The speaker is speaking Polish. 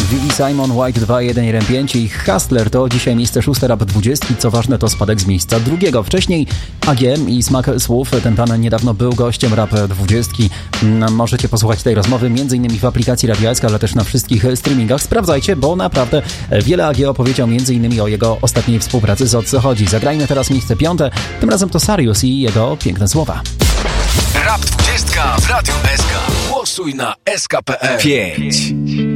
Vivi Simon, White 2.1.1.5 i Hustler to dzisiaj miejsce 6 Rap 20. Co ważne, to spadek z miejsca 2. Wcześniej AGM i Smak Słów. Ten pan niedawno był gościem Rap 20. Możecie posłuchać tej rozmowy m.in. w aplikacji Radio SK, ale też na wszystkich streamingach. Sprawdzajcie, bo naprawdę wiele AG opowiedział m.in. o jego ostatniej współpracy z O Co Chodzi. Zagrajmy teraz miejsce 5. Tym razem to Sarius i jego piękne słowa. Rap 20 w Radiu SK. Głosuj na SK.pl. 5.